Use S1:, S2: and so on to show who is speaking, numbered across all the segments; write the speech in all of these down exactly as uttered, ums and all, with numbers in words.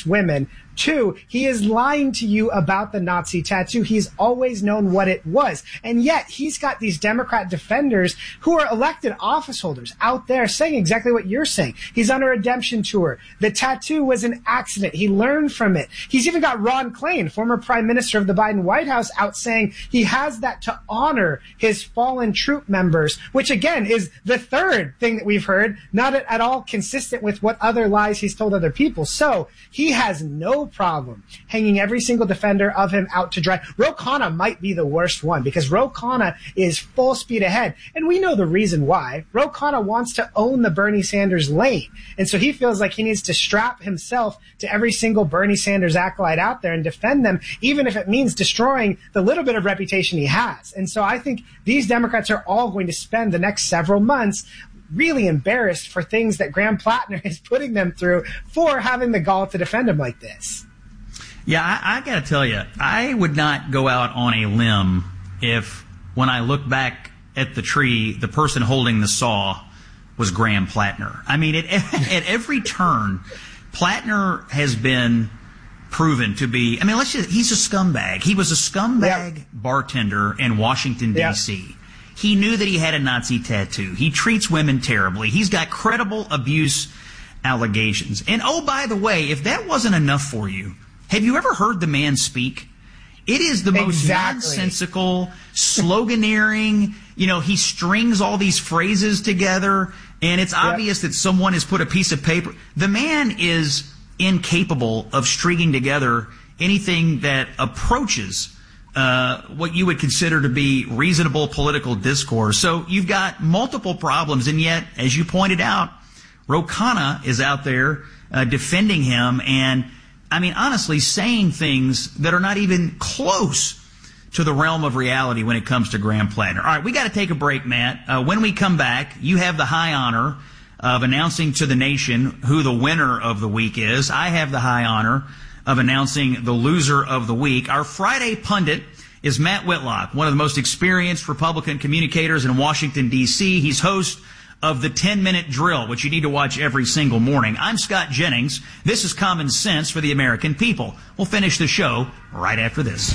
S1: women. Two, he is lying to you about the Nazi tattoo. He's always known what it was. And yet he's got these Democrat defenders who are elected office holders out there saying exactly what you're saying. He's on a redemption tour. The tattoo was an accident. He learned from it. He's even got Ron Klain, former prime minister of the Biden White House, out saying he has that to honor his fallen troop members, which again is the third thing that we've heard, not at all consistent with what other lies he's told other people. So he has no problem hanging every single defender of him out to dry. Ro Khanna might be the worst one because Ro Khanna is full speed ahead. And we know the reason why. Ro Khanna wants to own the Bernie Sanders lane. And so he feels like he needs to strap himself to every single Bernie Sanders acolyte out there and defend them, even if it means destroying the little bit of reputation he has. And so I think these Democrats are all going to spend the next several months really embarrassed for things that Graham Plattner is putting them through for having the gall to defend him like this.
S2: Yeah, I, I got to tell you, I would not go out on a limb if, when I look back at the tree, the person holding the saw was Graham Plattner. I mean, at, at every turn, Plattner has been proven to be, I mean, let's just, he's a scumbag. He was a scumbag yep. bartender in Washington, D C Yep. He knew that he had a Nazi tattoo. He treats women terribly. He's got credible abuse allegations. And oh, by the way, if that wasn't enough for you, have you ever heard the man speak? It is the most exactly. nonsensical, sloganeering, you know, he strings all these phrases together, and it's obvious yep. that someone has put a piece of paper. The man is incapable of stringing together anything that approaches Uh, what you would consider to be reasonable political discourse. So you've got multiple problems, and yet, as you pointed out, Ro Khanna is out there uh, defending him and, I mean, honestly, saying things that are not even close to the realm of reality when it comes to Graham Plattner. All right, we got to take a break, Matt. Uh, when we come back, you have the high honor of announcing to the nation who the winner of the week is. I have the high honor of announcing the loser of the week. Our Friday pundit is Matt Whitlock, one of the most experienced Republican communicators in Washington, D C He's host of the ten-minute drill, which you need to watch every single morning. I'm Scott Jennings. This is Common Sense for the American People. We'll finish the show right after this.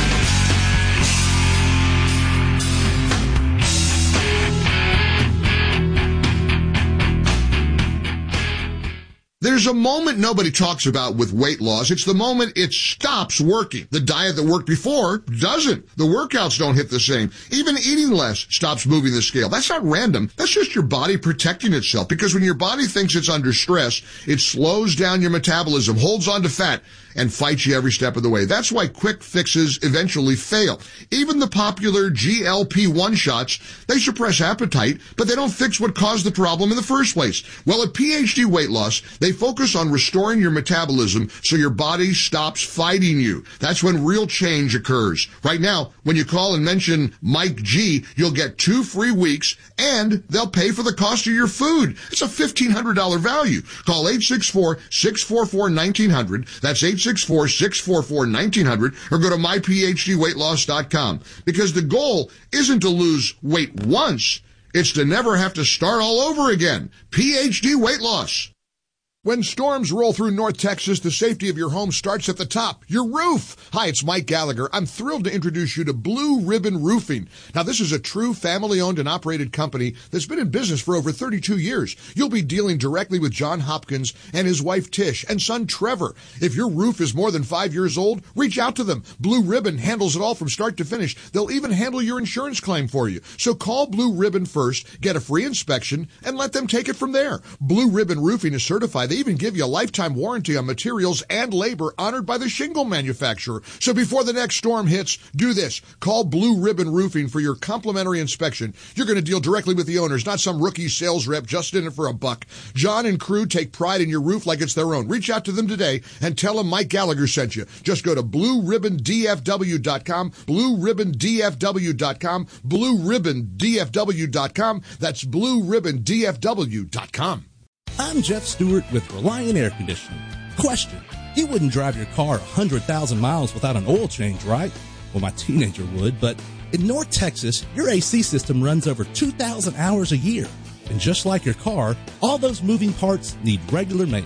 S3: There's a moment nobody talks about with weight loss. It's the moment it stops working. The diet that worked before doesn't. The workouts don't hit the same. Even eating less stops moving the scale. That's not random. That's just your body protecting itself, because when your body thinks it's under stress, it slows down your metabolism, holds on to fat, and fights you every step of the way. That's why quick fixes eventually fail. Even the popular G L P one shots, they suppress appetite, but they don't fix what caused the problem in the first place. Well, at P H D Weight Loss, they focus on restoring your metabolism so your body stops fighting you. That's when real change occurs. Right now, when you call and mention Mike G, you'll get two free weeks, and they'll pay for the cost of your food. It's a fifteen hundred dollars value. Call eight six four, six four four, one nine zero zero. That's eight six four, six four four, one nine zero zero, or go to my p h d weight loss dot com. Because the goal isn't to lose weight once, it's to never have to start all over again. P H D Weight Loss. When storms roll through North Texas, the safety of your home starts at the top, your roof. Hi, it's Mike Gallagher. I'm thrilled to introduce you to Blue Ribbon Roofing. Now, this is a true family-owned and operated company that's been in business for over thirty-two years. You'll be dealing directly with John Hopkins and his wife Tish and son Trevor. If your roof is more than five years old, reach out to them. Blue Ribbon handles it all from start to finish. They'll even handle your insurance claim for you. So call Blue Ribbon first, get a free inspection, and let them take it from there. Blue Ribbon Roofing is certified. They even give you a lifetime warranty on materials and labor honored by the shingle manufacturer. So before the next storm hits, do this. Call Blue Ribbon Roofing for your complimentary inspection. You're going to deal directly with the owners, not some rookie sales rep just in it for a buck. John and crew take pride in your roof like it's their own. Reach out to them today and tell them Mike Gallagher sent you. Just go to blue ribbon d f w dot com, blue ribbon d f w dot com, blue ribbon d f w dot com. That's blue ribbon d f w dot com.
S4: I'm Jeff Stewart with Reliant Air Conditioning. Question: you wouldn't drive your car one hundred thousand miles without an oil change, right? Well, my teenager would, but in North Texas, your A C system runs over two thousand hours a year. And just like your car, all those moving parts need regular maintenance.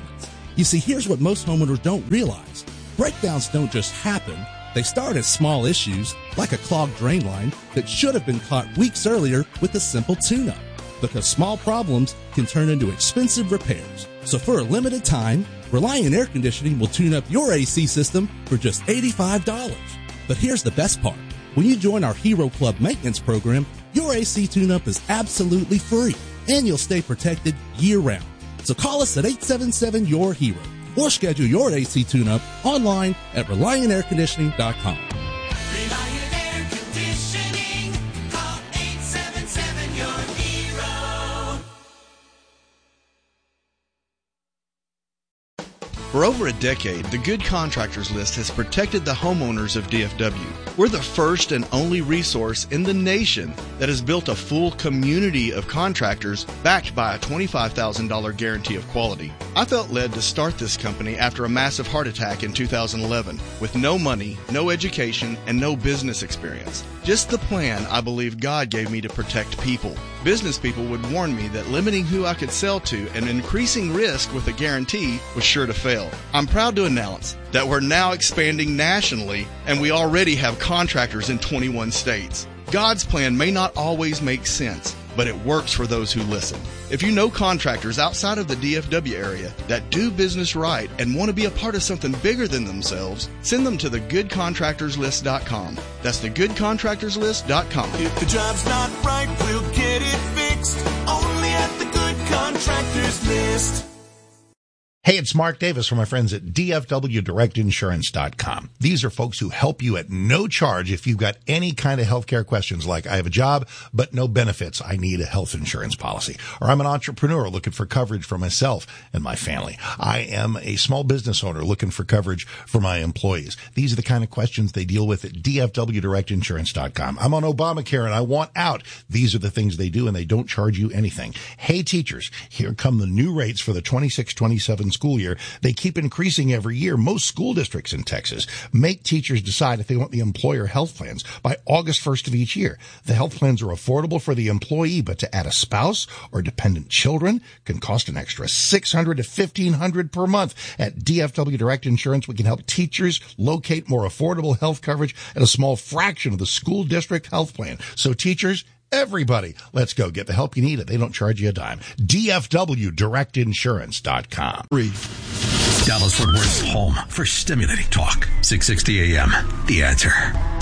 S4: You see, here's what most homeowners don't realize. Breakdowns don't just happen. They start as small issues, like a clogged drain line that should have been caught weeks earlier with a simple tune-up. Because small problems can turn into expensive repairs. So for a limited time, Reliant Air Conditioning will tune up your A C system for just eighty-five dollars. But here's the best part. When you join our Hero Club maintenance program, your A C tune-up is absolutely free, and you'll stay protected year-round. So call us at eight seven seven, Y O U R HERO or schedule your A C tune-up online at reliant air conditioning dot com.
S5: Reliant Air Conditioning. Call eight seven seven, Y O U R HERO.
S6: For over a decade, the Good Contractors List has protected the homeowners of D F W. We're the first and only resource in the nation that has built a full community of contractors backed by a twenty-five thousand dollars guarantee of quality. I felt led to start this company after a massive heart attack in two thousand eleven with no money, no education, and no business experience. Just the plan I believe God gave me to protect people. Business people would warn me that limiting who I could sell to and increasing risk with a guarantee was sure to fail. I'm proud to announce that we're now expanding nationally, and we already have contractors in twenty-one states. God's plan may not always make sense, but it works for those who listen. If you know contractors outside of the D F W area that do business right and want to be a part of something bigger than themselves, send them to the good contractors list dot com. That's the good contractors list dot com.
S5: If the job's not right, we'll get it fixed. Only at the Good Contractors List.
S7: Hey, it's Mark Davis from my friends at D F W direct insurance dot com. These are folks who help you at no charge if you've got any kind of healthcare questions like I have a job but no benefits. I need a health insurance policy. Or I'm an entrepreneur looking for coverage for myself and my family. I am a small business owner looking for coverage for my employees. These are the kind of questions they deal with at D F W direct insurance dot com. I'm on Obamacare and I want out. These are the things they do and they don't charge you anything. Hey, teachers, here come the new rates for the twenty-six twenty-seven school year. They keep increasing every year. Most school districts in Texas make teachers decide if they want the employer health plans by August first of each year. The health plans are affordable for the employee, but to add a spouse or dependent children can cost an extra six hundred dollars to fifteen hundred dollars per month. At D F W Direct Insurance, we can help teachers locate more affordable health coverage at a small fraction of the school district health plan. So teachers, everybody, let's go get the help you need. They don't charge you a dime. D F W direct insurance dot com.
S8: Dallas Fort Worth's home for stimulating talk. six sixty A M. The Answer.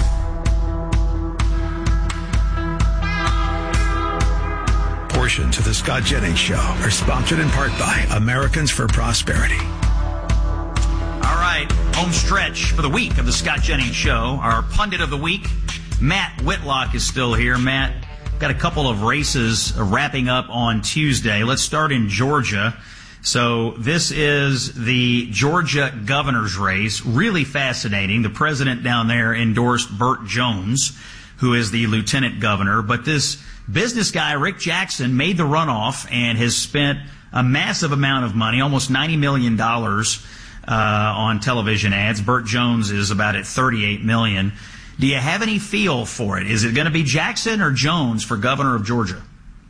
S8: Portions of the Scott Jennings Show are sponsored in part by Americans for Prosperity.
S2: All right, home stretch for the week of the Scott Jennings Show. Our pundit of the week, Matt Whitlock, is still here. Matt, got a couple of races wrapping up on Tuesday. Let's start in Georgia. So this is the Georgia governor's race. Really fascinating. The president down there endorsed Burt Jones, who is the lieutenant governor. But this business guy, Rick Jackson, made the runoff and has spent a massive amount of money, almost ninety million dollars uh, on television ads. Burt Jones is about at thirty-eight million dollars. Do you have any feel for it? Is it going to be Jackson or Jones for governor of Georgia?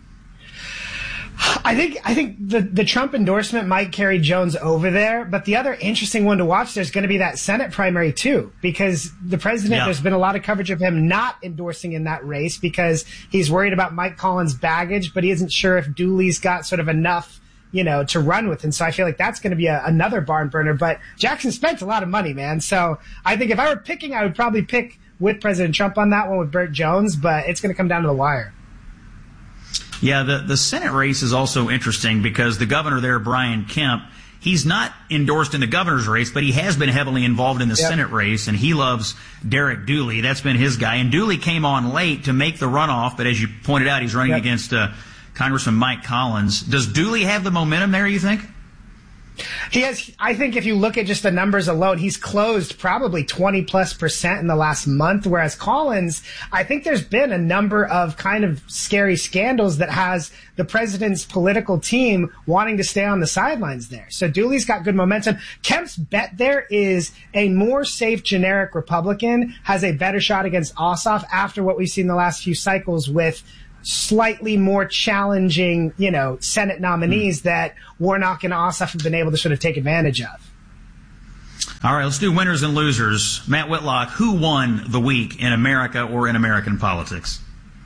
S1: I think I think the, the Trump endorsement might carry Jones over there, but the other interesting one to watch, there's going to be that Senate primary too, because the president, yeah. there's been a lot of coverage of him not endorsing in that race because he's worried about Mike Collins' baggage, but he isn't sure if Dooley's got sort of enough, you know, to run with. And so I feel like that's going to be a, another barn burner, but Jackson spent a lot of money, man. So I think if I were picking, I would probably pick with President Trump on that one with Burt Jones, but it's going to come down to the wire.
S2: Yeah, the, the Senate race is also interesting because the governor there, Brian Kemp, he's not endorsed in the governor's race, but he has been heavily involved in the yep. Senate race, and he loves Derek Dooley. That's been his guy. And Dooley came on late to make the runoff, but as you pointed out, he's running yep. against uh, Congressman Mike Collins. Does Dooley have the momentum there, you think?
S1: He has, I think if you look at just the numbers alone, he's closed probably twenty plus percent in the last month, whereas Collins, I think there's been a number of kind of scary scandals that has the president's political team wanting to stay on the sidelines there. So Dooley's got good momentum. Kemp's bet there is a more safe generic Republican has a better shot against Ossoff after what we've seen the last few cycles with slightly more challenging, you know, Senate nominees mm. that Warnock and Ossoff have been able to sort of take advantage of.
S2: All right, let's do winners and losers. Matt Whitlock, who won the week in America or in American politics?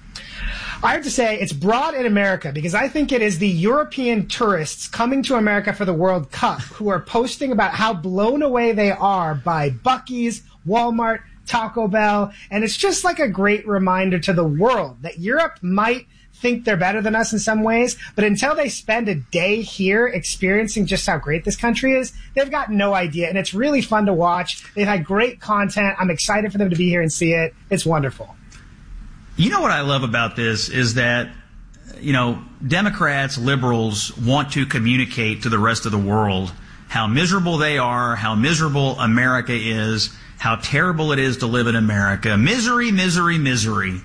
S1: I have to say it's broad in America because I think it is the European tourists coming to America for the World Cup who are posting about how blown away they are by Buc-ee's, Walmart, Taco Bell, and it's just like a great reminder to the world that Europe might think they're better than us in some ways, but until they spend a day here experiencing just how great this country is, they've got no idea, and it's really fun to watch. They've had great content. I'm excited for them to be here and see it. It's wonderful.
S2: You know what I love about this is that, you know, Democrats, liberals want to communicate to the rest of the world how miserable they are, how miserable America is, how terrible it is to live in America. Misery, misery, misery.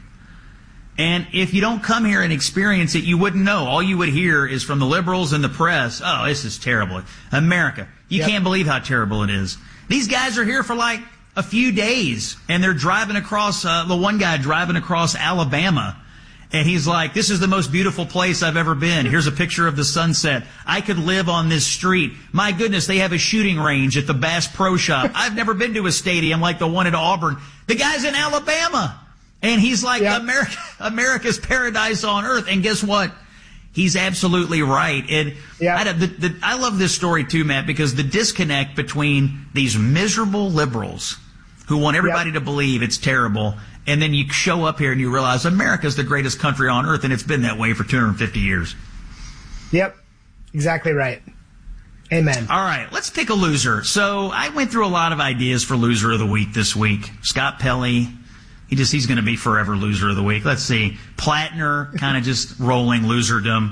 S2: And if you don't come here and experience it, you wouldn't know. All you would hear is from the liberals and the press, oh, this is terrible. America, you yep. can't believe how terrible it is. These guys are here for like a few days, and they're driving across, uh, the one guy driving across Alabama, and he's like, this is the most beautiful place I've ever been. Here's a picture of the sunset. I could live on this street. My goodness, they have a shooting range at the Bass Pro Shop. I've never been to a stadium like the one at Auburn. The guy's in Alabama, and he's like, yep. America, America's paradise on earth. And guess what? He's absolutely right. And yeah. I, the, the, I love this story too, Matt, because the disconnect between these miserable liberals who want everybody yep. to believe it's terrible, and then you show up here and you realize America's the greatest country on earth, and it's been that way for two hundred fifty years.
S1: Yep, exactly right. Amen.
S2: All right, let's pick a loser. So I went through a lot of ideas for loser of the week this week. Scott Pelley, he just he's going to be forever loser of the week. Let's see, Plattner, kind of just rolling loserdom.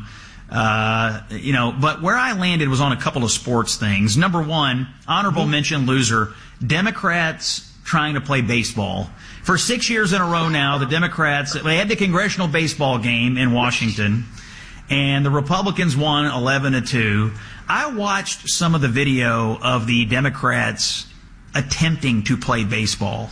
S2: Uh, you know, but where I landed was on a couple of sports things. Number one, honorable mm-hmm. mention loser, Democrats trying to play baseball. For six years in a row now, the Democrats, they had the congressional baseball game in Washington, and the Republicans won eleven to two. I watched some of the video of the Democrats attempting to play baseball.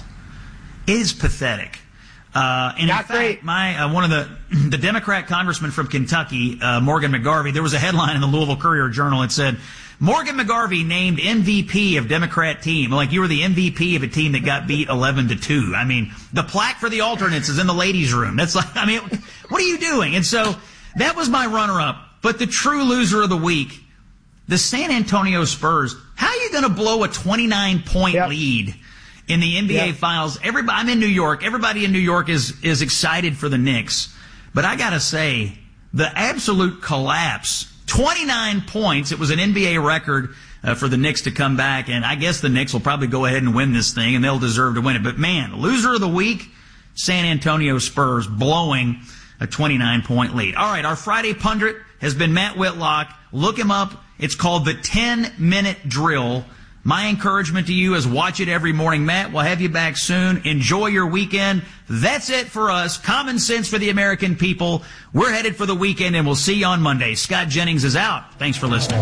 S2: It is pathetic. Uh, and
S1: Not
S2: in fact,
S1: great.
S2: my uh, one of the the Democrat congressman from Kentucky, uh, Morgan McGarvey, there was a headline in the Louisville Courier Journal that said, Morgan McGarvey named M V P of Democrat team. Like you were the M V P of a team that got beat eleven to two. I mean, the plaque for the alternates is in the ladies' room. That's like, I mean, what are you doing? And so that was my runner-up. But the true loser of the week, the San Antonio Spurs. How are you going to blow a twenty-nine point yep. lead in the N B A yep. Finals? Everybody, I'm in New York. Everybody in New York is is excited for the Knicks. But I got to say, the absolute collapse. twenty-nine points. It was an N B A record uh, for the Knicks to come back, and I guess the Knicks will probably go ahead and win this thing, and they'll deserve to win it. But, man, loser of the week, San Antonio Spurs blowing a twenty-nine point lead. All right, our Friday pundit has been Matt Whitlock. Look him up. It's called the ten minute Drill. My encouragement to you is watch it every morning. Matt, we'll have you back soon. Enjoy your weekend. That's it for us. Common sense for the American people. We're headed for the weekend, and we'll see you on Monday. Scott Jennings is out. Thanks for listening.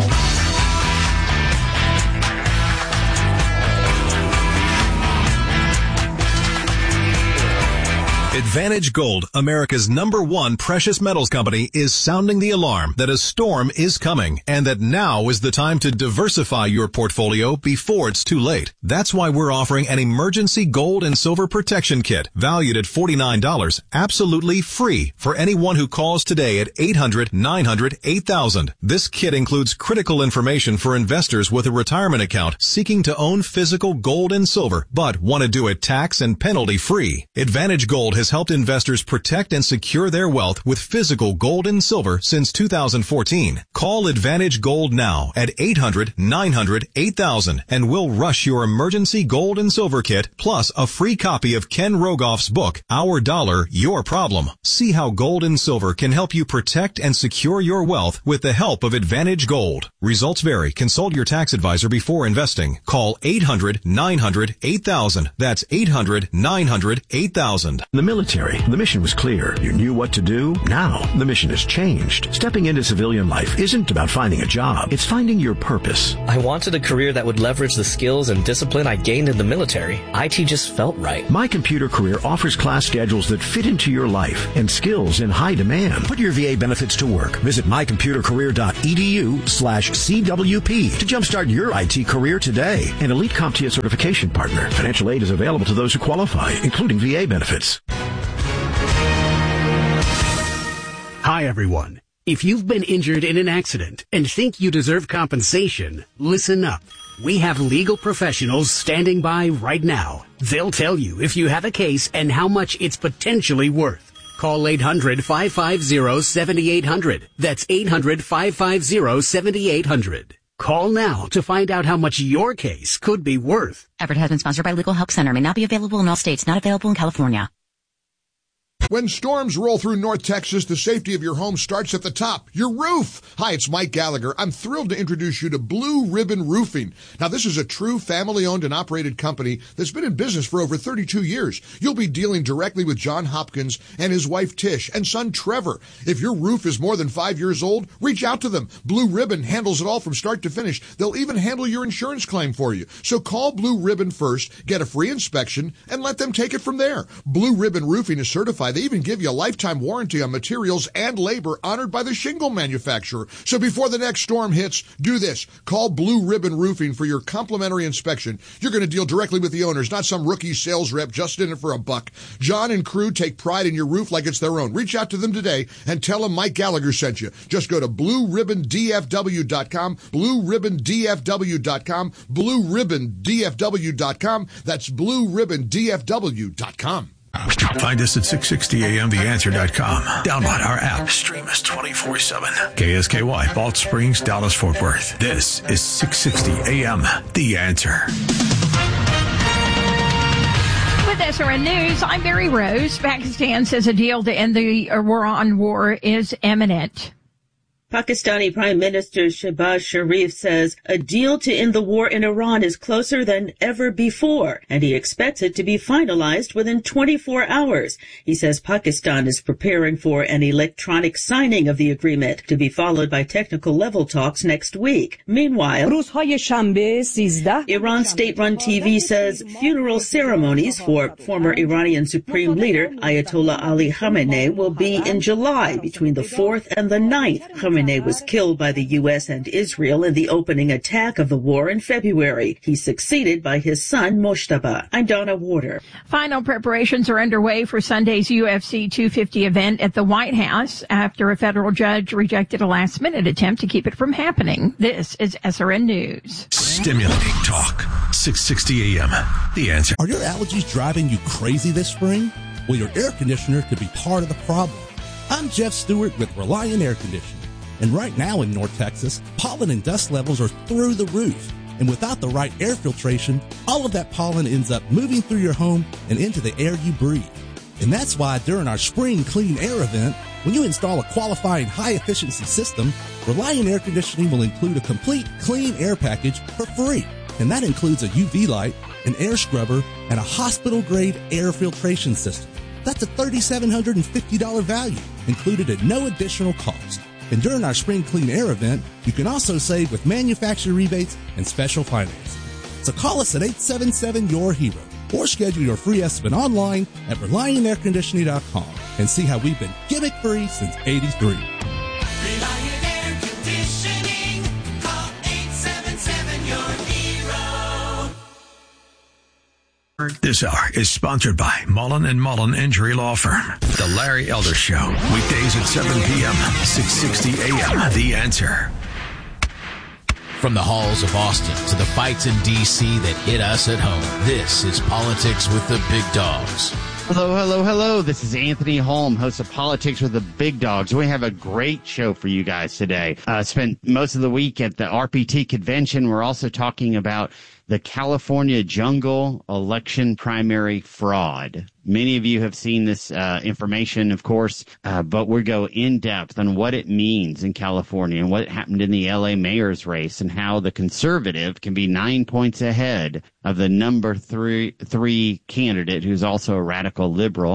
S9: Advantage Gold, America's number one precious metals company, is sounding the alarm that a storm is coming and that now is the time to diversify your portfolio before it's too late. That's why we're offering an emergency gold and silver protection kit valued at forty-nine dollars, absolutely free for anyone who calls today at eight hundred, nine hundred, eight thousand. This kit includes critical information for investors with a retirement account seeking to own physical gold and silver but want to do it tax and penalty free. Advantage Gold has helped investors protect and secure their wealth with physical gold and silver since two thousand fourteen. Call Advantage Gold now at eight hundred, nine hundred, eight thousand and we'll rush your emergency gold and silver kit plus a free copy of Ken Rogoff's book, Our Dollar, Your Problem. See how gold and silver can help you protect and secure your wealth with the help of Advantage Gold. Results vary. Consult your tax advisor before investing. Call eight hundred, nine hundred, eight thousand. That's eight hundred, nine hundred, eight thousand.
S10: The military military, the mission was clear. You knew what to do. Now, the mission has changed. Stepping into civilian life isn't about finding a job. It's finding your purpose.
S11: I wanted a career that would leverage the skills and discipline I gained in the military. I T just felt right.
S10: My Computer Career offers class schedules that fit into your life and skills in high demand. Put your V A benefits to work. Visit mycomputercareer.edu slash CWP to jumpstart your I T career today. An Elite CompTIA certification partner. Financial aid is available to those who qualify, including V A benefits.
S12: Hi, everyone. If you've been injured in an accident and think you deserve compensation, listen up. We have legal professionals standing by right now. They'll tell you if you have a case and how much it's potentially worth. Call eight hundred, five five zero, seven eight zero zero. That's eight hundred, five five zero, seven eight zero zero. Call now to find out how much your case could be worth.
S13: Advertisement sponsored by Legal Help Center. May not be available in all states. Not available in California.
S3: When storms roll through North Texas, the safety of your home starts at the top, your roof. Hi, it's Mike Gallagher. I'm thrilled to introduce you to Blue Ribbon Roofing. Now, this is a true family-owned and operated company that's been in business for over thirty-two years. You'll be dealing directly with John Hopkins and his wife Tish and son Trevor. If your roof is more than five years old, reach out to them. Blue Ribbon handles it all from start to finish. They'll even handle your insurance claim for you. So call Blue Ribbon first, get a free inspection, and let them take it from there. Blue Ribbon Roofing is certified. They even give you a lifetime warranty on materials and labor honored by the shingle manufacturer. So before the next storm hits, do this. Call Blue Ribbon Roofing for your complimentary inspection. You're going to deal directly with the owners, not some rookie sales rep just in it for a buck. John and crew take pride in your roof like it's their own. Reach out to them today and tell them Mike Gallagher sent you. Just go to blue ribbon d f w dot com, blue ribbon d f w dot com, blue ribbon d f w dot com. That's blue ribbon d f w dot com.
S8: Find us at six sixty a m the answer dot com. Download our app. Stream us twenty-four seven. K S K Y, Balch Springs, Dallas, Fort Worth. This is six sixty A M The Answer.
S14: With S R N News, I'm Mary Rose. Pakistan says a deal to end the Iran war is imminent.
S15: Pakistani Prime Minister Shehbaz Sharif says a deal to end the war in Iran is closer than ever before, and he expects it to be finalized within twenty-four hours. He says Pakistan is preparing for an electronic signing of the agreement to be followed by technical level talks next week. Meanwhile, Iran state-run T V says funeral ceremonies for former Iranian Supreme Leader Ayatollah Ali Khamenei will be in July between the fourth and the ninth. Khamenei was killed by the U S and Israel in the opening attack of the war in February. He's succeeded by his son, Moshtaba. I'm Donna Warder.
S14: Final preparations are underway for Sunday's U F C two fifty event at the White House after a federal judge rejected a last-minute attempt to keep it from happening. This is S R N News.
S8: Stimulating talk. six sixty A M The Answer.
S4: Are your allergies driving you crazy this spring? Well, your air conditioner could be part of the problem. I'm Jeff Stewart with Reliant Air Conditioning. And right now in North Texas, pollen and dust levels are through the roof. And without the right air filtration, all of that pollen ends up moving through your home and into the air you breathe. And that's why during our Spring Clean Air event, when you install a qualifying high-efficiency system, Reliant Air Conditioning will include a complete clean air package for free. And that includes a U V light, an air scrubber, and a hospital-grade air filtration system. That's a three thousand seven hundred fifty dollars value, included at no additional cost. And during our Spring Clean Air event, you can also save with manufacturer rebates and special financing. So call us at eight seven seven, Y O U R hero or schedule your free estimate online at reliant air conditioning dot com and see how we've been gimmick-free since eighty-three.
S5: Reliant Air Conditioning. Call eight seven seven, Y O U R hero.
S8: This hour is sponsored by Mullen and Mullen Injury Law Firm. The Larry Elder Show. Weekdays at seven p.m. six sixty A M The Answer.
S16: From the halls of Austin to the fights in D C that hit us at home, this is Politics with the Big Dogs.
S17: Hello, hello, hello. This is Anthony Holm, host of Politics with the Big Dogs. We have a great show for you guys today. Uh, spent most of the week at the R P T convention. We're also talking about the California jungle election primary fraud. Many of you have seen this uh, information, of course, uh, but we go in depth on what it means in California and what happened in the L A mayor's race and how the conservative can be nine points ahead of the number three, three candidate who's also a radical liberal.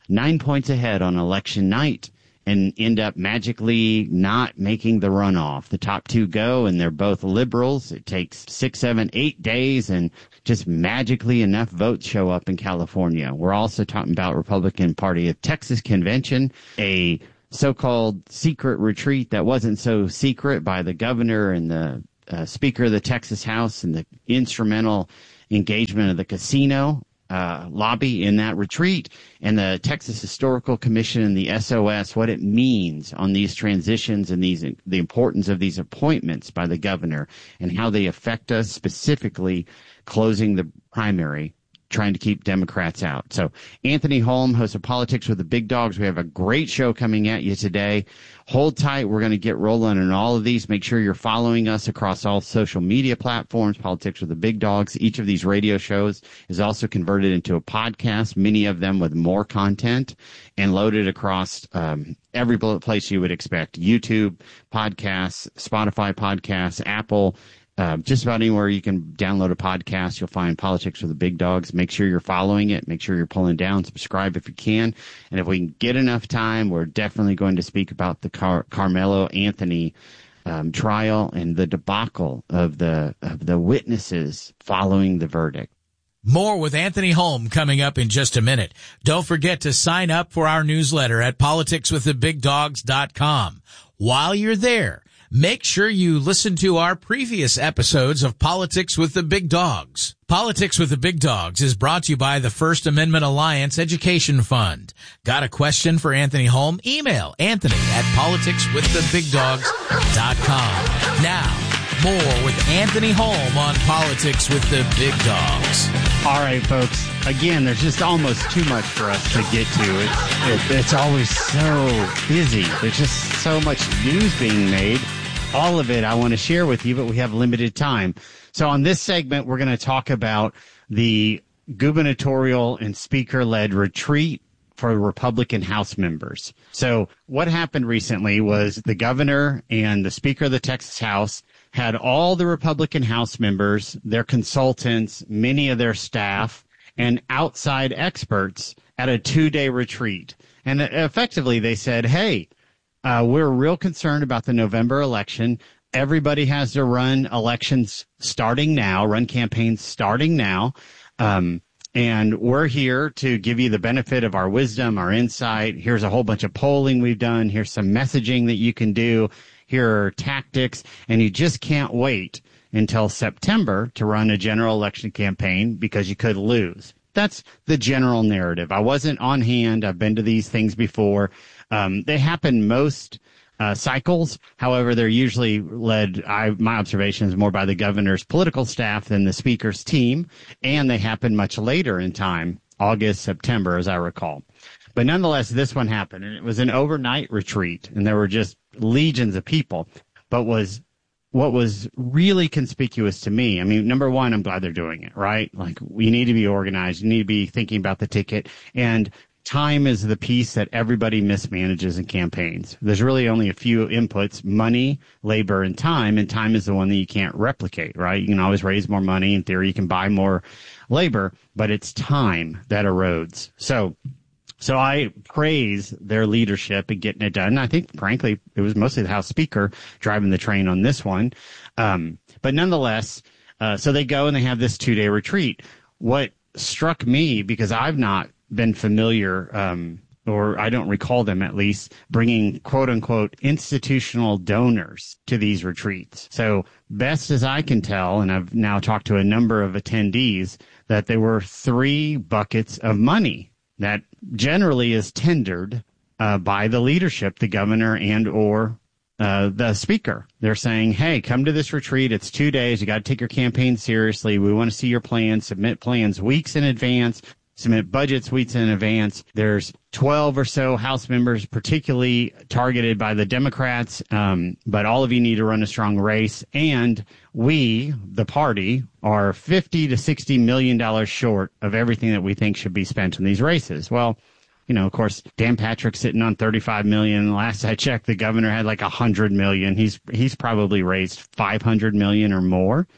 S17: nine points ahead on election night and end up magically not making the runoff. The top two go, and they're both liberals. It takes six, seven, eight days, and just magically enough votes show up in California. We're also talking about Republican Party of Texas convention, a so-called secret retreat that wasn't so secret by the governor and the uh, Speaker of the Texas House and the instrumental engagement of the casino Uh, lobby in that retreat, and the Texas Historical Commission and the S O S, what it means on these transitions and these the importance of these appointments by the governor and how they affect us, specifically closing the primary, trying to keep Democrats out. So Anthony Holm, host of Politics with the Big Dogs. We have a great show coming at you today. Hold tight. We're going to get rolling on all of these. Make sure you're following us across all social media platforms, Politics with the Big Dogs. Each of these radio shows is also converted into a podcast, many of them with more content, and loaded across um, every place you would expect. YouTube, podcasts, Spotify podcasts, Apple, Uh, just about anywhere you can download a podcast, you'll find Politics with the Big Dogs. Make sure you're following it. Make sure you're pulling down. Subscribe if you can. And if we can get enough time, we're definitely going to speak about the Car- Carmelo Anthony um, trial and the debacle of the of the witnesses following the verdict.
S16: More with Anthony Holm coming up in just a minute. Don't forget to sign up for our newsletter at politics with the big dogs dot com. While you're there, make sure you listen to our previous episodes of Politics with the Big Dogs. Politics with the Big Dogs is brought to you by the First Amendment Alliance Education Fund. Got a question for Anthony Holm? Email Anthony at politics with the big dogs dot com. Now, more with Anthony Holm on Politics with the Big Dogs.
S17: All right, folks. Again, there's just almost too much for us to get to. It's, it, it's always so busy. There's just so much news being made. All of it I want to share with you, but we have limited time. So on this segment, we're going to talk about the gubernatorial and speaker-led retreat for Republican House members. So what happened recently was the governor and the Speaker of the Texas House had all the Republican House members, their consultants, many of their staff, and outside experts at a two-day retreat. And effectively, they said, hey, uh, we're real concerned about the November election. Everybody has to run elections starting now, run campaigns starting now. Um, and we're here to give you the benefit of our wisdom, our insight. Here's a whole bunch of polling we've done. Here's some messaging that you can do. Here are tactics. And you just can't wait until September to run a general election campaign because you could lose. That's the general narrative. I wasn't on hand. I've been to these things before. Um, they happen most uh, cycles. However, they're usually led, I, my observation is more by the governor's political staff than the speaker's team. And they happen much later in time, August, September, as I recall. But nonetheless, this one happened, and it was an overnight retreat, and there were just legions of people. But was what was really conspicuous to me, I mean, number one, I'm glad they're doing it, right? Like, we need to be organized. You need to be thinking about the ticket. And time is the piece that everybody mismanages in campaigns. There's really only a few inputs, money, labor, and time, and time is the one that you can't replicate, right? You can always raise more money. In theory, you can buy more labor, but it's time that erodes. So So I praise their leadership in getting it done. I think, frankly, it was mostly the House Speaker driving the train on this one. Um, but nonetheless, uh, so they go and they have this two-day retreat. What struck me, because I've not been familiar, um, or I don't recall them at least, bringing quote-unquote institutional donors to these retreats. So best as I can tell, and I've now talked to a number of attendees, that there were three buckets of money that generally is tendered uh, by the leadership, the governor and or uh, the speaker. They're saying, hey, come to this retreat. It's two days. You got to take your campaign seriously. We want to see your plans. Submit plans weeks in advance. Submit budgets weeks in advance. There's twelve or so House members, particularly targeted by the Democrats, um, but all of you need to run a strong race. And we, the party, are fifty to sixty million dollars short of everything that we think should be spent in these races. Well, you know, of course, Dan Patrick's sitting on thirty-five million dollars. Last I checked, the governor had like one hundred million dollars. He's he's probably raised five hundred million dollars or more.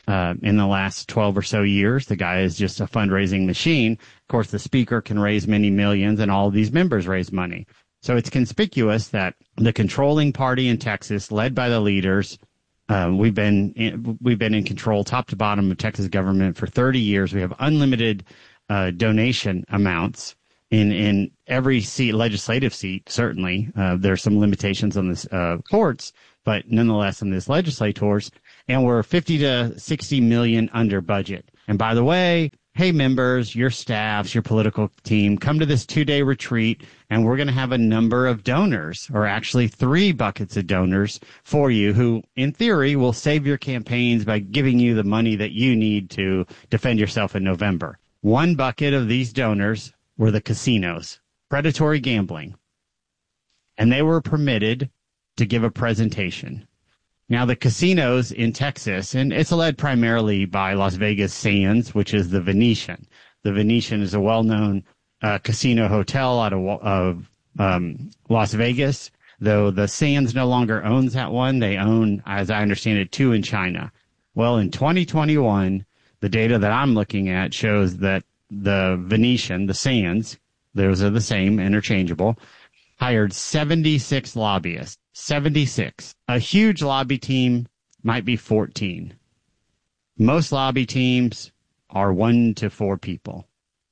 S17: uh, in the last twelve or so years. The guy is just a fundraising machine. Of course, the speaker can raise many millions, and all of these members raise money. So it's conspicuous that the controlling party in Texas, led by the leaders, uh, we've been in, we've been in control top to bottom of Texas government for thirty years. We have unlimited uh, donation amounts in in every seat, legislative seat. Certainly, uh, there's some limitations on this uh, courts, but nonetheless, in this legislators, and we're fifty to sixty million under budget. And by the way, hey, members, your staffs, your political team, come to this two-day retreat, and we're going to have a number of donors, or actually three buckets of donors for you who, in theory, will save your campaigns by giving you the money that you need to defend yourself in November. One bucket of these donors were the casinos, predatory gambling, and they were permitted to give a presentation. Now, the casinos in Texas, and it's led primarily by Las Vegas Sands, which is the Venetian. The Venetian is a well-known uh, casino hotel out of, of um, Las Vegas, though the Sands no longer owns that one. They own, as I understand it, two in China. Well, in twenty twenty-one, the data that I'm looking at shows that the Venetian, the Sands, those are the same, interchangeable, hired seventy-six lobbyists. seventy-six. A huge lobby team might be fourteen. Most lobby teams are one to four people.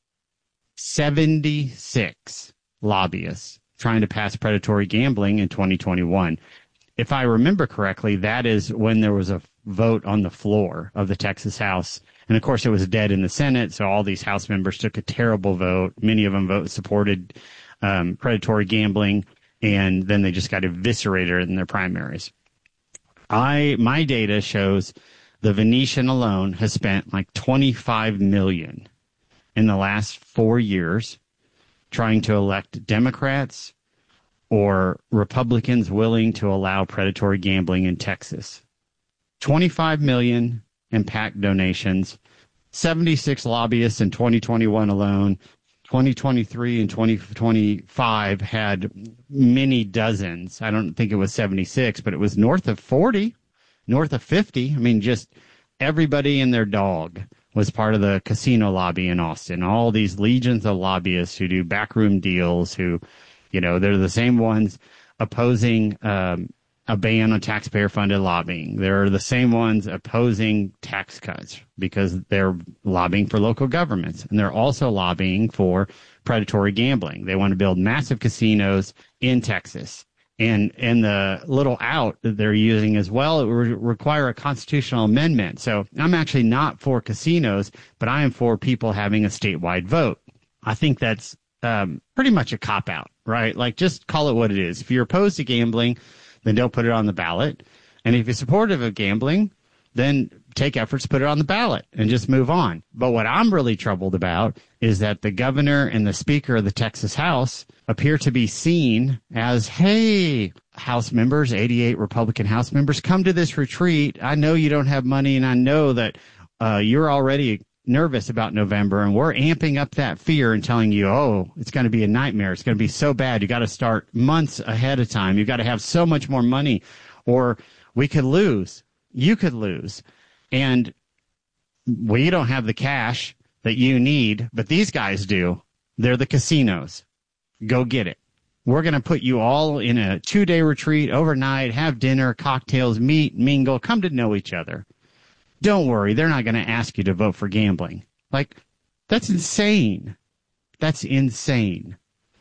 S17: seventy-six lobbyists trying to pass predatory gambling in twenty twenty-one. If I remember correctly, that is when there was a vote on the floor of the Texas House. And of course, it was dead in the Senate, so all these House members took a terrible vote. Many of them vote supported um, predatory gambling, and then they just got eviscerated in their primaries. I my data shows the Venetian alone has spent like twenty-five million dollars in the last four years trying to elect Democrats or Republicans willing to allow predatory gambling in Texas. twenty-five million dollars in PAC donations, seventy-six lobbyists in twenty twenty-one alone. twenty twenty-three and twenty twenty-five had many dozens. I don't think it was seventy-six, but it was north of forty, north of fifty. I mean, just everybody and their dog was part of the casino lobby in Austin. All these legions of lobbyists who do backroom deals, who, you know, they're the same ones opposing um, a ban on taxpayer-funded lobbying. They're the same ones opposing tax cuts because they're lobbying for local governments. And they're also lobbying for predatory gambling. They want to build massive casinos in Texas. And and the little out that they're using as well, it would require a constitutional amendment. So I'm actually not for casinos, but I am for people having a statewide vote. I think that's um, pretty much a cop-out, right? Like, just call it what it is. If you're opposed to gambling, then don't put it on the ballot. And if you're supportive of gambling, then take efforts to put it on the ballot and just move on. But what I'm really troubled about is that the governor and the speaker of the Texas House appear to be seen as, hey, House members, eighty-eight Republican House members, come to this retreat. I know you don't have money, and I know that uh, you're already nervous about November, and we're amping up that fear and telling you, oh, it's going to be a nightmare. It's going to be so bad. You got to start months ahead of time. You got to have so much more money, or we could lose. You could lose. And we don't have the cash that you need, but these guys do. They're the casinos. Go get it. We're going to put you all in a two-day retreat overnight, have dinner, cocktails, meet, mingle, come to know each other. Don't worry, they're not going to ask you to vote for gambling. Like, that's insane. That's insane.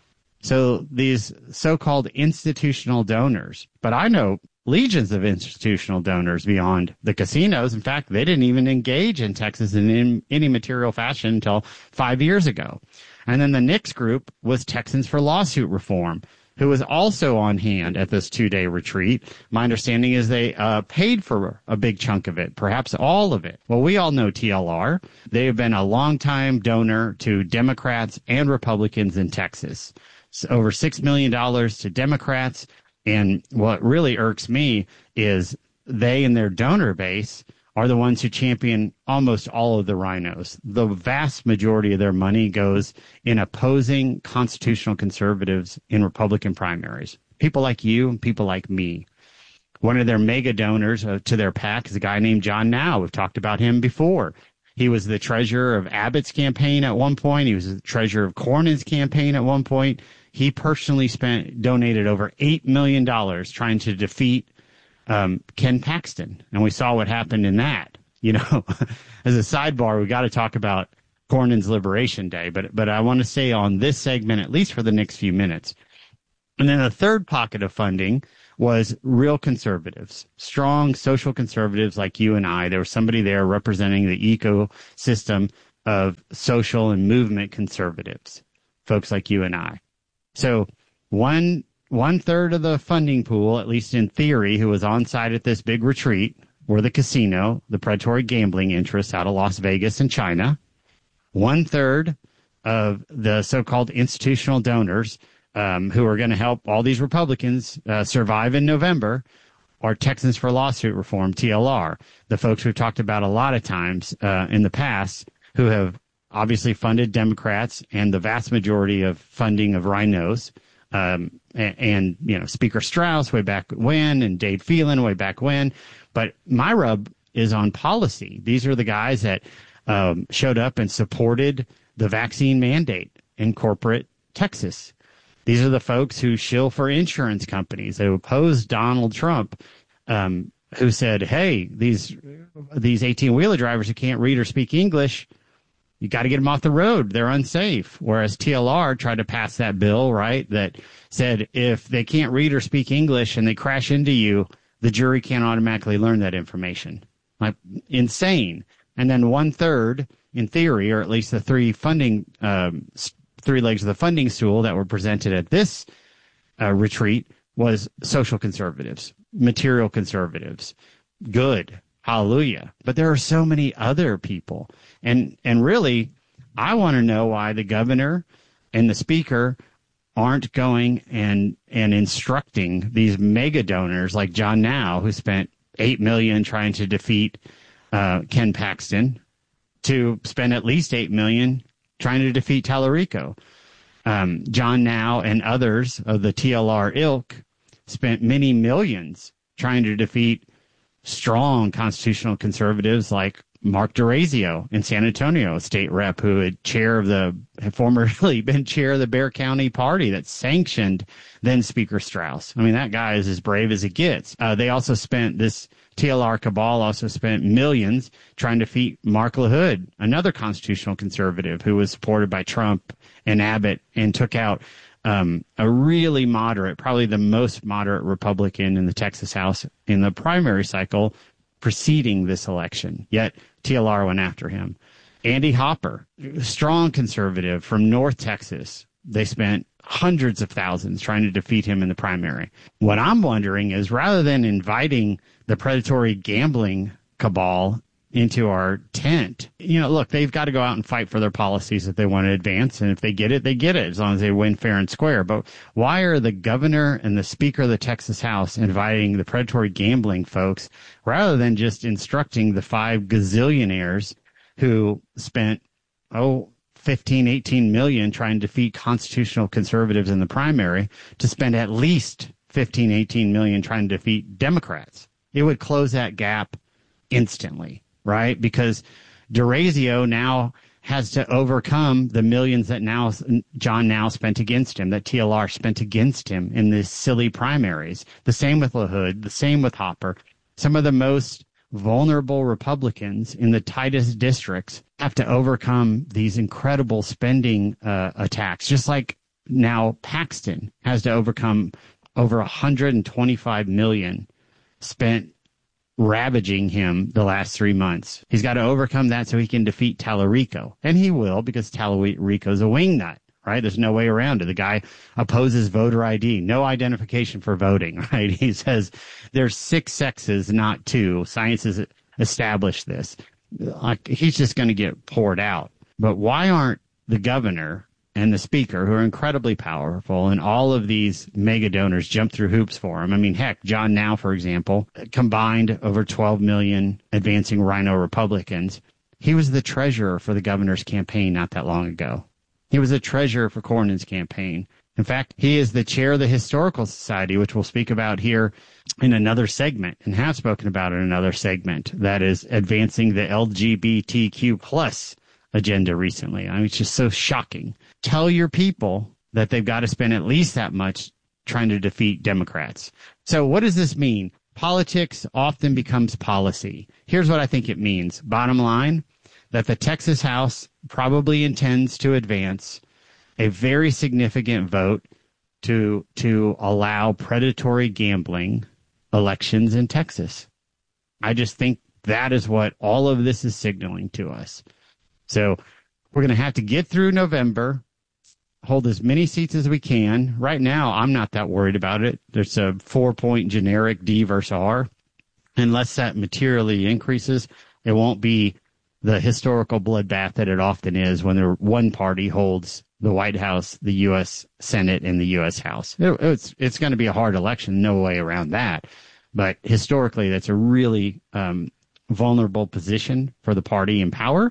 S17: So these so-called institutional donors, but I know legions of institutional donors beyond the casinos. In fact, they didn't even engage in Texas in any material fashion until five years ago. And then the Nix group was Texans for Lawsuit Reform, who was also on hand at this two-day retreat. My understanding is they uh, paid for a big chunk of it, perhaps all of it. Well, we all know T L R. They have been a longtime donor to Democrats and Republicans in Texas. So over six million dollars to Democrats. And what really irks me is they and their donor base are the ones who champion almost all of the rhinos. The vast majority of their money goes in opposing constitutional conservatives in Republican primaries. People like you and people like me One of their mega donors uh, to their PAC is a guy named John Now. We've talked about him before. He was the treasurer of Abbott's campaign at one point. He was the treasurer of Cornyn's campaign at one point. He personally spent donated over eight million dollars trying to defeat um, Ken Paxton. And we saw what happened in that. You know, as a sidebar, we got to talk about Cornyn's Liberation Day. But, but I want to say on this segment, at least for the next few minutes. And then the third pocket of funding was real conservatives, strong social conservatives like you and I. There was somebody there representing the ecosystem of social and movement conservatives, folks like you and I. So one one third of the funding pool, at least in theory, who was on site at this big retreat, were the casino, the predatory gambling interests out of Las Vegas and China. One third of the so-called institutional donors Um, who are going to help all these Republicans uh, survive in November, are Texans for Lawsuit Reform, T L R, the folks we've talked about a lot of times uh, in the past, who have obviously funded Democrats and the vast majority of funding of rhinos, um, and, and, you know, Speaker Strauss way back when, and Dave Phelan way back when. But my rub is on policy. These are the guys that um, showed up and supported the vaccine mandate in corporate Texas. These are the folks who shill for insurance companies, who opposed Donald Trump, um, who said, hey, these these eighteen-wheeler drivers who can't read or speak English, you got to get them off the road. They're unsafe. Whereas T L R tried to pass that bill, right, that said if they can't read or speak English and they crash into you, the jury can't automatically learn that information. Like, insane. And then one-third, in theory, or at least the three funding um three legs of the funding stool that were presented at this uh, retreat was social conservatives, material conservatives. Good. Hallelujah. But there are so many other people. And, and really, I want to know why the governor and the speaker aren't going and, and instructing these mega donors like John Now, who spent eight million dollars trying to defeat uh, Ken Paxton, to spend at least eight million dollars trying to defeat Tallarico. Um, John Now and others of the T L R ilk spent many millions trying to defeat strong constitutional conservatives like Mark DeRazio in San Antonio, a state rep who had chair of the had formerly been chair of the Bexar County Party that sanctioned then Speaker Strauss. I mean, that guy is as brave as it gets. Uh, they also spent this T L R cabal also spent millions trying to defeat Mark LaHood, another constitutional conservative who was supported by Trump and Abbott, and took out um, a really moderate, probably the most moderate Republican in the Texas House in the primary cycle preceding this election. Yet T L R went after him. Andy Hopper, strong conservative from North Texas. They spent hundreds of thousands trying to defeat him in the primary. What I'm wondering is, rather than inviting the predatory gambling cabal into our tent, you know, look, they've got to go out and fight for their policies if they want to advance. And if they get it, they get it, as long as they win fair and square. But why are the governor and the speaker of the Texas House inviting the predatory gambling folks rather than just instructing the five gazillionaires who spent, oh, fifteen, eighteen million trying to defeat constitutional conservatives in the primary to spend at least fifteen, eighteen million trying to defeat Democrats? It would close that gap instantly, right? Because DeRazio now has to overcome the millions that now John Now spent against him, that T L R spent against him in these silly primaries. The same with LaHood, the same with Hopper. Some of the most vulnerable Republicans in the tightest districts have to overcome these incredible spending uh, attacks, just like now Paxton has to overcome over one hundred twenty-five million spent ravaging him the last three months. He's got to overcome that so he can defeat Tallarico. And he will, because Tallarico's a wingnut, right? There's no way around it. The guy opposes voter I D, no identification for voting, right? He says there's six sexes, not two. Science has established this. Like, he's just going to get poured out. But why aren't the governor and the speaker, who are incredibly powerful, and all of these mega donors jump through hoops for him? I mean, heck, John Now, for example, combined over twelve million advancing rhino Republicans. He was the treasurer for the governor's campaign not that long ago. He was a treasurer for Cornyn's campaign. In fact, he is the chair of the Historical Society, which we'll speak about here in another segment and have spoken about in another segment, that is advancing the L G B T Q plus agenda recently. I mean, it's just so shocking. Tell your people that they've got to spend at least that much trying to defeat Democrats. So what does this mean? Politics often becomes policy. Here's what I think it means. Bottom line, that the Texas House probably intends to advance a very significant vote to to allow predatory gambling elections in Texas. I just think that is what all of this is signaling to us. So we're going to have to get through November, hold as many seats as we can. Right now, I'm not that worried about it. There's a four-point generic D versus R. Unless that materially increases, it won't be the historical bloodbath that it often is when the one party holds the White House, the U S Senate, and the U S House. It, it's it's going to be a hard election, no way around that. But historically, that's a really um, vulnerable position for the party in power.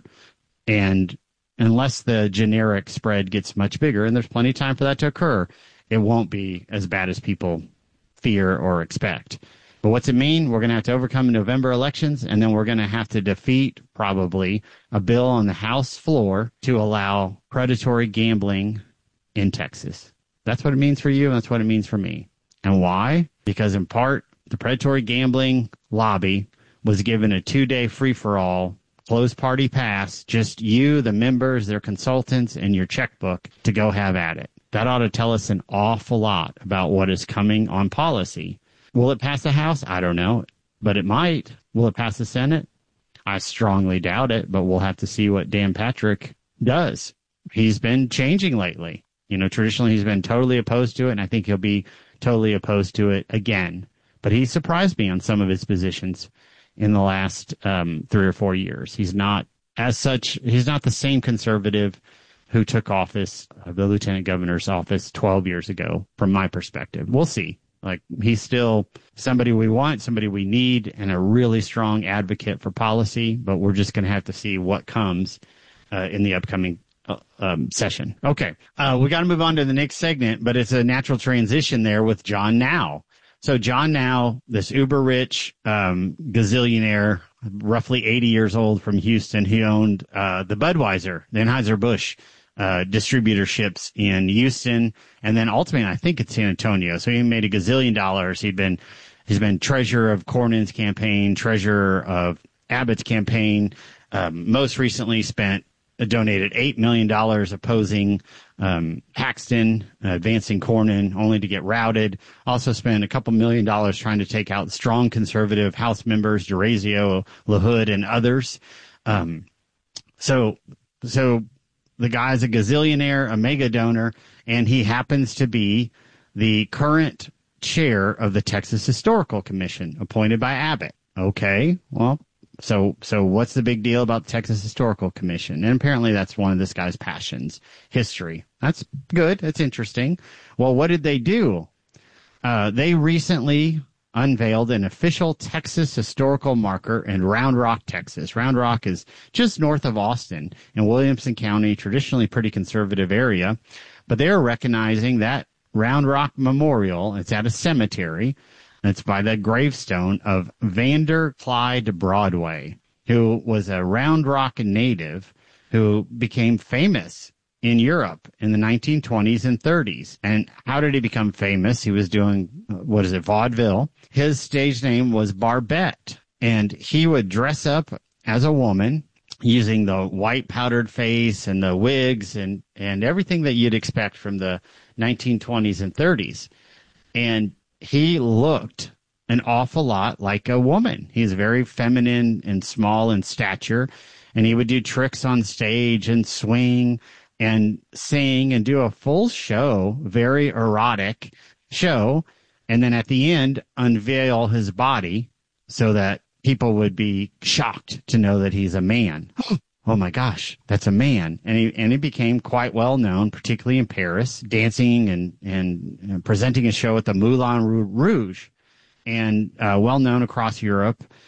S17: And unless the generic spread gets much bigger, and there's plenty of time for that to occur, it won't be as bad as people fear or expect. But what's it mean? We're going to have to overcome November elections, and then we're going to have to defeat probably a bill on the House floor to allow predatory gambling in Texas. That's what it means for you, and that's what it means for me. And why? Because in part, the predatory gambling lobby was given a two-day free-for-all, closed party pass, just you, the members, their consultants, and your checkbook to go have at it. That ought to tell us an awful lot about what is coming on policy. Will it pass the House? I don't know, but it might. Will it pass the Senate? I strongly doubt it, but we'll have to see what Dan Patrick does. He's been changing lately. You know, traditionally he's been totally opposed to it, and I think he'll be totally opposed to it again. But he surprised me on some of his positions in the last um, three or four years. He's not, as such, he's not the same conservative who took office, uh, the lieutenant governor's office twelve years ago, from my perspective. We'll see. Like, he's still somebody we want, somebody we need, and a really strong advocate for policy, but we're just going to have to see what comes uh, in the upcoming uh, um, session. Okay, uh, we got to move on to the next segment, but it's a natural transition there with John Now. So John Now, this uber-rich um, gazillionaire, roughly eighty years old from Houston, he owned uh, the Budweiser, the Anheuser-Busch uh, distributorships in Houston, and then ultimately, I think it's San Antonio. So he made a gazillion dollars. He'd been, he's been treasurer of Cornyn's campaign, treasurer of Abbott's campaign. Um, most recently spent, uh, donated eight million dollars opposing um, Paxton, uh, advancing Cornyn, only to get routed. Also spent a couple million dollars trying to take out strong conservative House members, DeRazio, LaHood, and others. Um, so, so the guy's a gazillionaire, a mega donor, and he happens to be the current chair of the Texas Historical Commission, appointed by Abbott. Okay, well, so so what's the big deal about the Texas Historical Commission? And apparently that's one of this guy's passions, history. That's good. That's interesting. Well, what did they do? Uh, they recently unveiled an official Texas historical marker in Round Rock, Texas. Round Rock is just north of Austin in Williamson County, traditionally pretty conservative area. But they're recognizing that Round Rock Memorial, it's at a cemetery, and it's by the gravestone of Vander Clyde Broadway, who was a Round Rock native who became famous in Europe in the nineteen twenties and thirties. And how did he become famous? He was doing, what is it, vaudeville. His stage name was Barbette, and he would dress up as a woman using the white powdered face and the wigs and, and everything that you'd expect from the nineteen twenties and thirties. And he looked an awful lot like a woman. He's very feminine and small in stature, and he would do tricks on stage and swing and sing and do a full show, very erotic show, and then at the end unveil his body so that people would be shocked to know that he's a man. Oh my gosh, that's a man. And he, and he became quite well known, particularly in Paris, dancing and, and, and presenting a show at the Moulin Rouge, and uh, well known across Europe.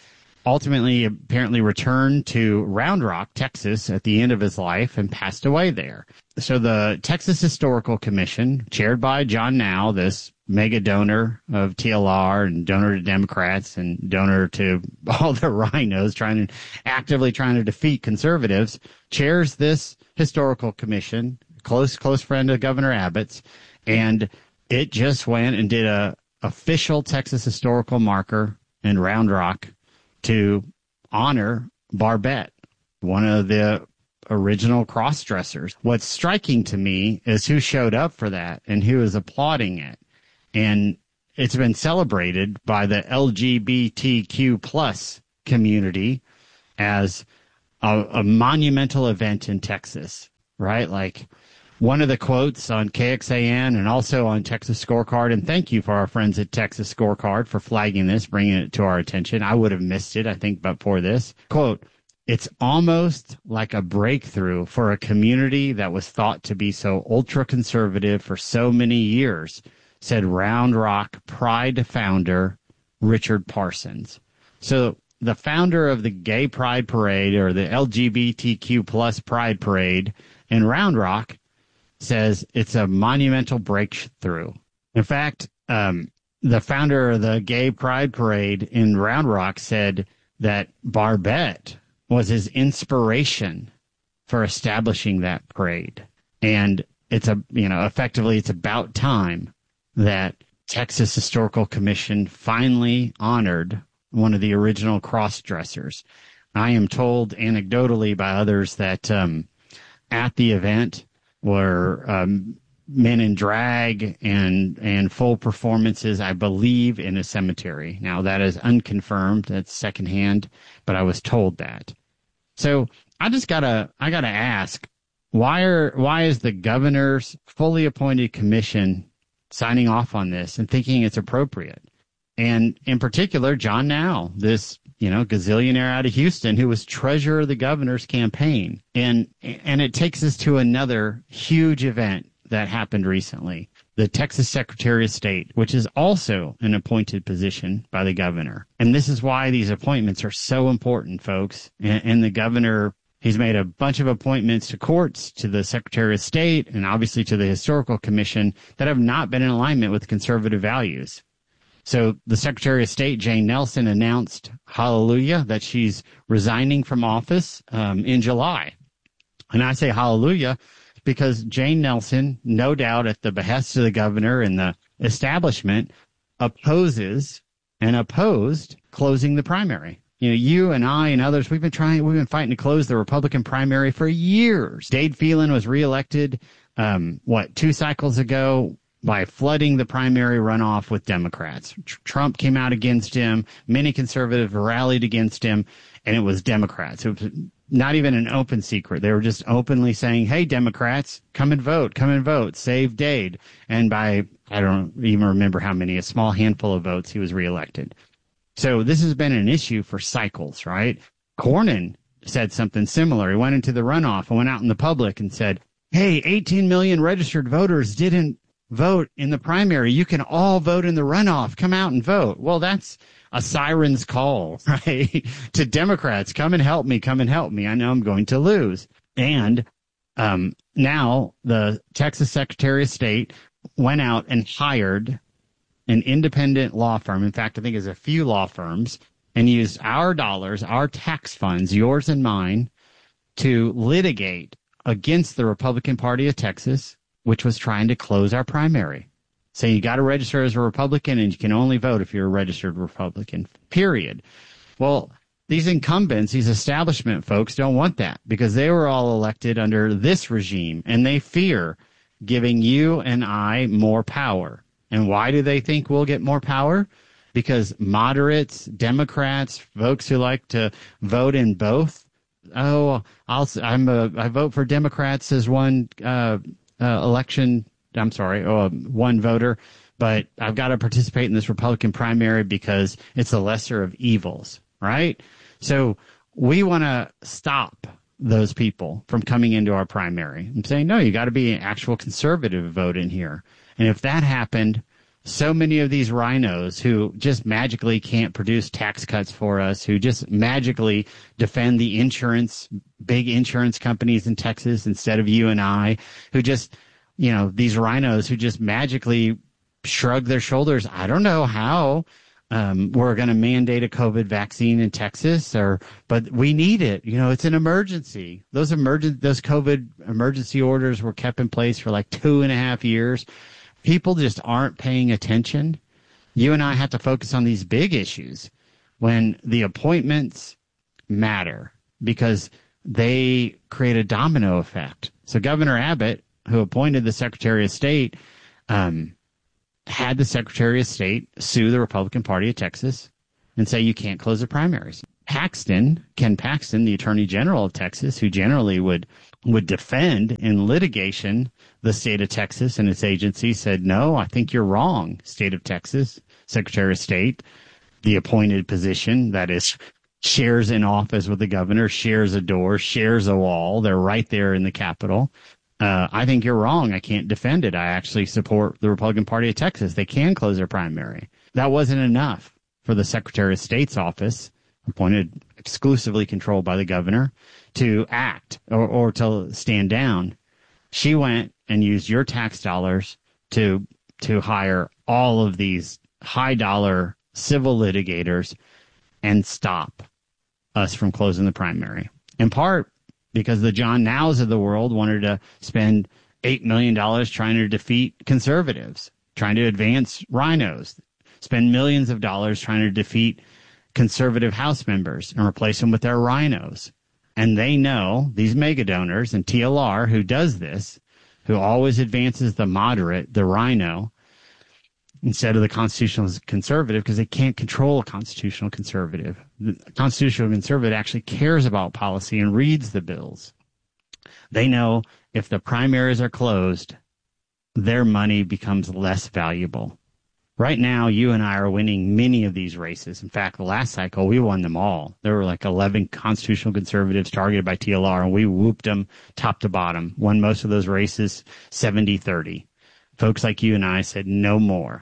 S17: ultimately apparently returned to Round Rock, Texas at the end of his life and passed away there. So the Texas Historical Commission, chaired by John Now, this mega donor of T L R and donor to Democrats and donor to all the rhinos trying to actively trying to defeat conservatives, chairs this historical commission, close, close friend of Governor Abbott's. And it just went and did a official Texas historical marker in Round Rock to honor Barbette, one of the original cross-dressers. What's striking to me is who showed up for that and who is applauding it. And it's been celebrated by the L G B T Q plus community as a, a monumental event in Texas, right? Like one of the quotes on K X A N and also on Texas Scorecard, and thank you for our friends at Texas Scorecard for flagging this, bringing it to our attention. I would have missed it, I think, but for this. Quote, "It's almost like a breakthrough for a community that was thought to be so ultra-conservative for so many years," said Round Rock Pride founder Richard Parsons. So the founder of the Gay Pride Parade, or the L G B T Q plus Pride Parade in Round Rock, says it's a monumental breakthrough. In fact, um, the founder of the Gay Pride Parade in Round Rock said that Barbette was his inspiration for establishing that parade. And it's a, you know, effectively it's about time that Texas Historical Commission finally honored one of the original cross-dressers. I am told anecdotally by others that um, at the event were um, men in drag and and full performances, I believe, in a cemetery. Now, that is unconfirmed. That's secondhand, but I was told that. So I just gotta I gotta ask, why are why is the governor's fully appointed commission signing off on this and thinking it's appropriate? And in particular, John Now, this, you know, gazillionaire out of Houston who was treasurer of the governor's campaign. And, and it takes us to another huge event that happened recently. The Texas Secretary of State, which is also an appointed position by the governor. And this is why these appointments are so important, folks. And, and the governor, he's made a bunch of appointments to courts, to the Secretary of State, and obviously to the Historical Commission that have not been in alignment with conservative values. So the Secretary of State, Jane Nelson, announced, hallelujah, that she's resigning from office um, in July. And I say hallelujah because Jane Nelson, no doubt at the behest of the governor and the establishment, opposes and opposed closing the primary. You know, you and I and others, we've been trying, we've been fighting to close the Republican primary for years. Dade Phelan was reelected, um, what, two cycles ago, by flooding the primary runoff with Democrats. Tr- Trump came out against him. Many conservatives rallied against him, and it was Democrats. It was not even an open secret. They were just openly saying, hey, Democrats, come and vote, come and vote, save Dade. And by, I don't even remember how many, a small handful of votes, he was reelected. So this has been an issue for cycles, right? Cornyn said something similar. He went into the runoff and went out in the public and said, hey, eighteen million registered voters didn't vote in the primary. You can all vote in the runoff. Come out and vote. Well, that's a siren's call, right? To Democrats, come and help me, come and help me. I know I'm going to lose. And um, now the Texas Secretary of State went out and hired an independent law firm. In fact, I think it's a few law firms, and used our dollars, our tax funds, yours and mine, to litigate against the Republican Party of Texas, which was trying to close our primary. So you got to register as a Republican, and you can only vote if you're a registered Republican, period. Well, these incumbents, these establishment folks don't want that because they were all elected under this regime, and they fear giving you and I more power. And why do they think we'll get more power? Because moderates, Democrats, folks who like to vote in both, oh, I'll, I'm a, I vote for Democrats as one uh, uh, election. I'm sorry, oh, one voter, but I've got to participate in this Republican primary because it's the lesser of evils, right? So we want to stop those people from coming into our primary. I'm saying, no, you got to be an actual conservative vote in here. And if that happened, so many of these rhinos who just magically can't produce tax cuts for us, who just magically defend the insurance, big insurance companies in Texas instead of you and I, who just, you know, these rhinos who just magically shrug their shoulders. I don't know how um, we're going to mandate a COVID vaccine in Texas, or but we need it. You know, it's an emergency. Those emergent, those COVID emergency orders were kept in place for like two and a half years. People just aren't paying attention. You and I have to focus on these big issues when the appointments matter because they create a domino effect. So Governor Abbott, who appointed the Secretary of State, um, had the Secretary of State sue the Republican Party of Texas and say you can't close the primaries. Paxton, Ken Paxton, the Attorney General of Texas, who generally would would defend in litigation the state of Texas and its agency, said, no, I think you're wrong, state of Texas, Secretary of State, the appointed position, that is, shares in office with the governor, shares a door, shares a wall. They're right there in the Capitol. Uh, I think you're wrong. I can't defend it. I actually support the Republican Party of Texas. They can close their primary. That wasn't enough for the Secretary of State's office, appointed exclusively controlled by the governor, to act or, or to stand down. She went and used your tax dollars to to hire all of these high dollar civil litigators and stop us from closing the primary. In part because the John Nows of the world wanted to spend eight million dollars trying to defeat conservatives, trying to advance rhinos, spend millions of dollars trying to defeat conservative House members and replace them with their rhinos. And they know, these mega donors and T L R, who does this, who always advances the moderate, the rhino, instead of the constitutional conservative, because they can't control a constitutional conservative. The constitutional conservative actually cares about policy and reads the bills. They know if the primaries are closed, their money becomes less valuable. Right now, you and I are winning many of these races. In fact, the last cycle, we won them all. There were like eleven constitutional conservatives targeted by T L R, and we whooped them top to bottom, won most of those races seventy thirty. Folks like you and I said no more.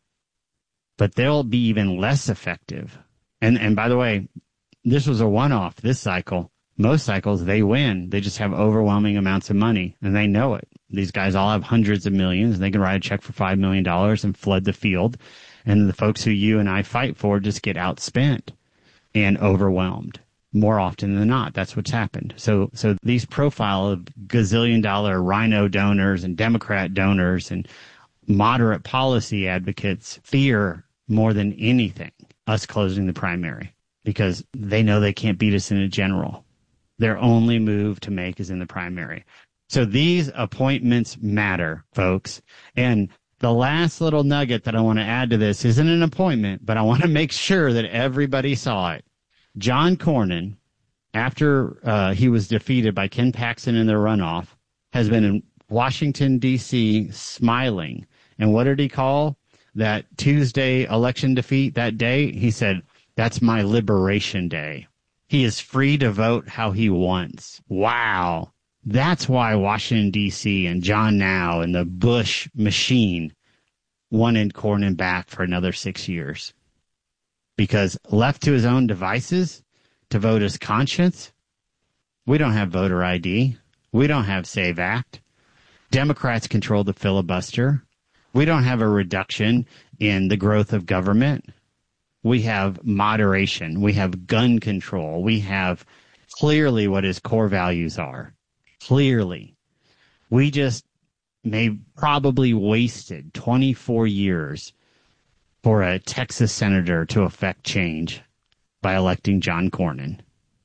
S17: But they'll be even less effective. And and by the way, this was a one-off this cycle. Most cycles, they win. They just have overwhelming amounts of money, and they know it. These guys all have hundreds of millions, and they can write a check for five million dollars and flood the field. And the folks who you and I fight for just get outspent and overwhelmed more often than not. That's what's happened. So so these profile of gazillion-dollar rhino donors and Democrat donors and moderate policy advocates fear more than anything us closing the primary because they know they can't beat us in a general. Their only move to make is in the primary. So these appointments matter, folks. And the last little nugget that I want to add to this isn't an appointment, but I want to make sure that everybody saw it. John Cornyn, after uh, he was defeated by Ken Paxton in the runoff, has been in Washington, D C smiling. And what did he call that Tuesday election defeat that day? He said, that's my liberation day. He is free to vote how he wants. Wow. That's why Washington, D C and John Now and the Bush machine wanted Cornyn back for another six years. Because left to his own devices to vote his conscience, we don't have voter I D. We don't have SAVE Act. Democrats control the filibuster. We don't have a reduction in the growth of government. We have moderation. We have gun control. We have clearly what his core values are. Clearly. We just may probably wasted twenty-four years for a Texas senator to effect change by electing John Cornyn.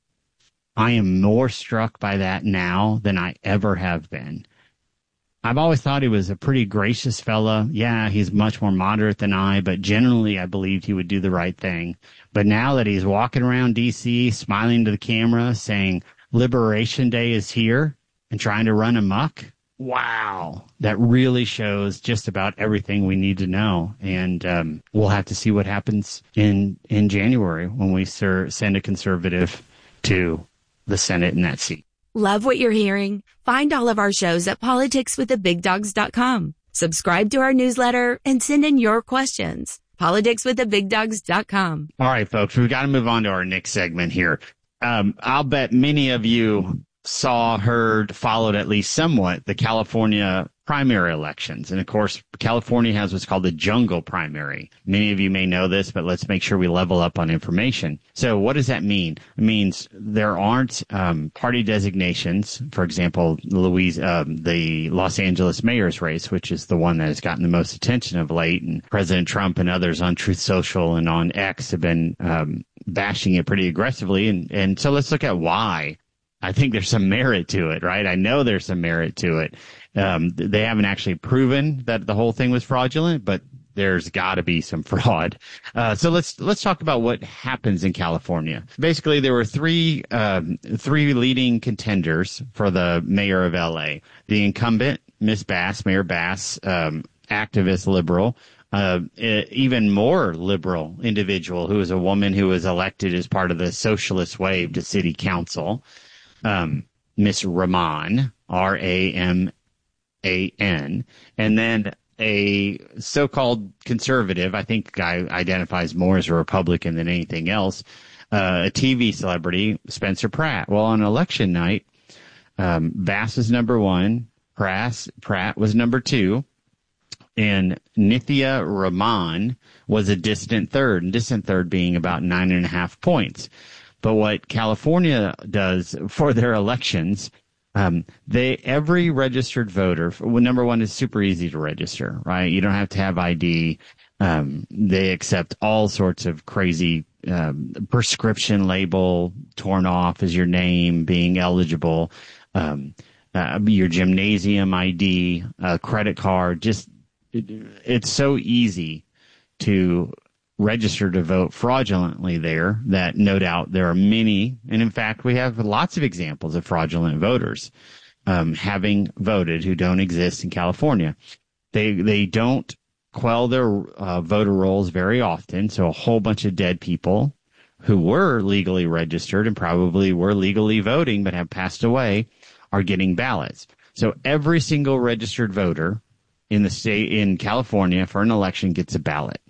S17: I am more struck by that now than I ever have been. I've always thought he was a pretty gracious fella. Yeah, he's much more moderate than I, but generally I believed he would do the right thing. But now that he's walking around D C smiling to the camera saying Liberation Day is here and trying to run amok, wow, that really shows just about everything we need to know. And um, we'll have to see what happens in, in January when we ser- send a conservative to the Senate in that seat.
S18: Love what you're hearing? Find all of our shows at politics with the big dogs dot com. Subscribe to our newsletter and send in your questions. politics with the big dogs dot com.
S17: All right, folks, we've got to move on to our next segment here. Um, I'll bet many of you saw, heard, followed at least somewhat the California primary elections. And of course, California has what's called the jungle primary. Many of you may know this, but let's make sure we level up on information. So what does that mean? It means there aren't um, party designations. For example, Louise, um, the Los Angeles mayor's race, which is the one that has gotten the most attention of late. And President Trump and others on Truth Social and on X have been um, bashing it pretty aggressively. And, and so let's look at why. I think there's some merit to it, right? I know there's some merit to it. Um, they haven't actually proven that the whole thing was fraudulent, but there's got to be some fraud. Uh, so let's let's talk about what happens in California. Basically, there were three um, three leading contenders for the mayor of L A. The incumbent, Miss Bass, Mayor Bass, um, activist liberal. Uh, even more liberal individual who is a woman who was elected as part of the socialist wave to city council. Um, Miss Rahman, R A M A N, and then a so-called conservative, I think the guy identifies more as a Republican than anything else, uh, a T V celebrity, Spencer Pratt. Well, on election night, um, Bass was number one, Pratt, Pratt was number two, and Nithya Rahman was a distant third, and distant third being about nine and a half points. But what California does for their elections, um, they every registered voter, well, number one, is super easy to register, right? You don't have to have I D. Um, they accept all sorts of crazy um, prescription label torn off as your name, being eligible, um, uh, your gymnasium I D, uh, credit card. Just it, it's so easy to register to vote fraudulently there that no doubt there are many, and in fact we have lots of examples of fraudulent voters um, having voted who don't exist in California. They they don't quell their uh, voter rolls very often, so a whole bunch of dead people who were legally registered and probably were legally voting but have passed away are getting ballots. So every single registered voter in the state in California for an election gets a ballot.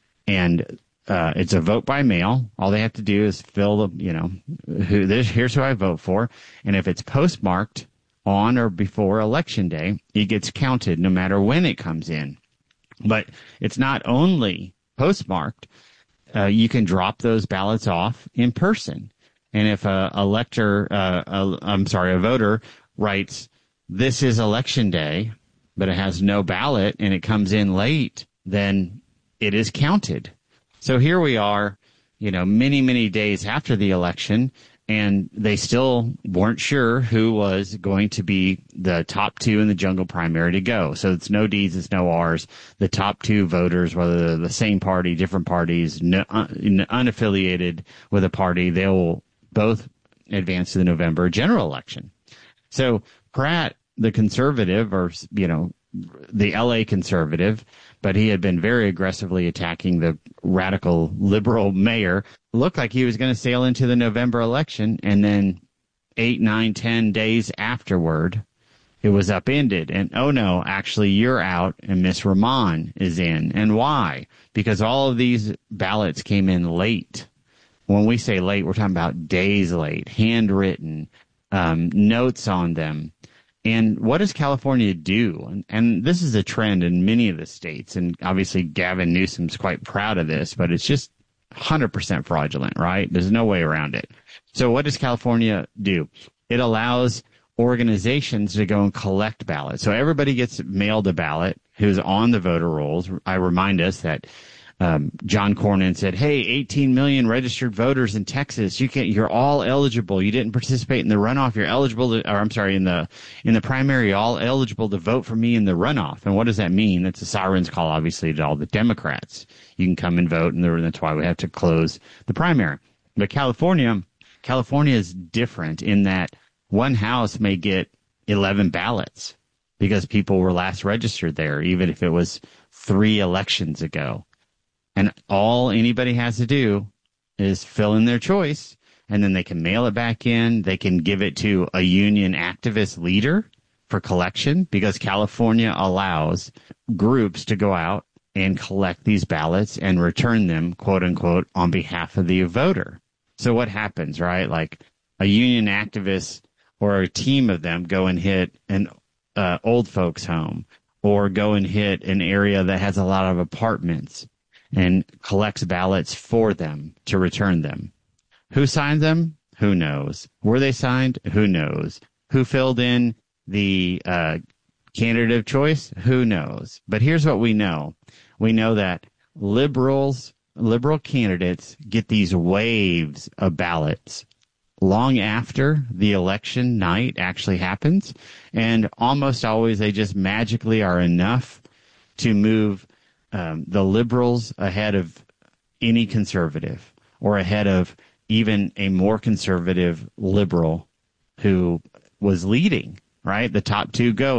S17: And uh, it's a vote by mail. All they have to do is fill the, you know, who this, here's who I vote for. And if it's postmarked on or before election day, it gets counted no matter when it comes in. But it's not only postmarked. Uh, you can drop those ballots off in person. And if a elector, uh, a, I'm sorry, a voter writes, this is election day, but it has no ballot and it comes in late, then it is counted. So here we are, you know, many, many days after the election, and they still weren't sure who was going to be the top two in the jungle primary to go. So it's no D's, it's no R's. The top two voters, whether they're the same party, different parties, no, un, unaffiliated with a party, they will both advance to the November general election. So Pratt, the conservative, or, you know, the L A conservative, but he had been very aggressively attacking the radical liberal mayor, looked like he was going to sail into the November election, and then eight, nine, ten days afterward, it was upended. And, oh, no, actually, you're out, and Miss Rahman is in. And why? Because all of these ballots came in late. When we say late, we're talking about days late, handwritten, um, notes on them. And what does California do? And, and this is a trend in many of the states. And obviously Gavin Newsom's quite proud of this, but it's just one hundred percent fraudulent, right? There's no way around it. So what does California do? It allows organizations to go and collect ballots. So everybody gets mailed a ballot who's on the voter rolls. I remind us that Um, John Cornyn said, hey, eighteen million registered voters in Texas. You can, you're all eligible. You didn't participate in the runoff. You're eligible to, or I'm sorry, in the, in the primary, you're all eligible to vote for me in the runoff. And what does that mean? That's a siren's call, obviously, to all the Democrats. You can come and vote, and that's why we have to close the primary. But California, California is different in that one house may get eleven ballots because people were last registered there, even if it was three elections ago. And all anybody has to do is fill in their choice, and then they can mail it back in. They can give it to a union activist leader for collection because California allows groups to go out and collect these ballots and return them, quote unquote, on behalf of the voter. So what happens, right? Like a union activist or a team of them go and hit an uh, old folks home or go and hit an area that has a lot of apartments and collects ballots for them to return them. Who signed them? Who knows? Were they signed? Who knows? Who filled in the uh, candidate of choice? Who knows? But here's what we know. We know that liberals, liberal candidates get these waves of ballots long after the election night actually happens. And almost always they just magically are enough to move um, the liberals ahead of any conservative or ahead of even a more conservative liberal who was leading, right? The top two go.